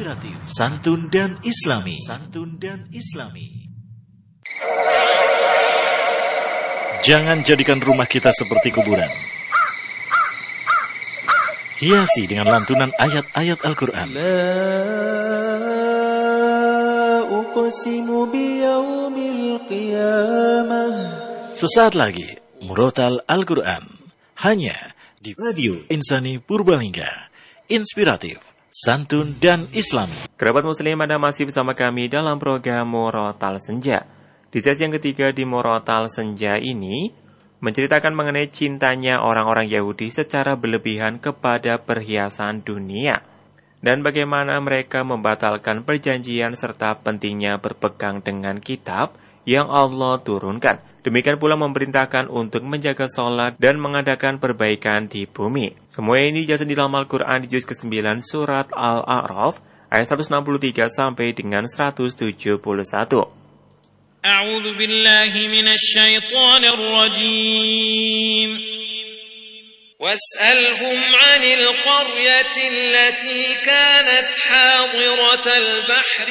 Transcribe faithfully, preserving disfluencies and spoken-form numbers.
inspiratif, santun dan islami. Santun dan islami. Jangan jadikan rumah kita seperti kuburan. Hiasi dengan lantunan ayat-ayat Al-Quran. La uqsimu biyaumil qiyamah. Sesaat lagi, Murotal Al-Quran. Hanya di Radio Insani Purbalingga. Inspiratif, santun dan islami. Kerabat muslim, Anda masih bersama kami dalam program Murotal Senja. Di sesi yang ketiga di Murotal Senja ini menceritakan mengenai cintanya orang-orang Yahudi secara berlebihan kepada perhiasan dunia dan bagaimana mereka membatalkan perjanjian serta pentingnya berpegang dengan kitab yang Allah turunkan. Demikian pula memerintahkan untuk menjaga sholat dan mengadakan perbaikan di bumi. Semua ini dijelaskan di dalam Al-Quran di juz kesembilan surat Al-A'raf ayat seratus enam puluh tiga sampai dengan seratus tujuh puluh satu. أعوذ بالله من الشيطان الرجيم واسألهم عن القرية التي كانت حاضرة البحر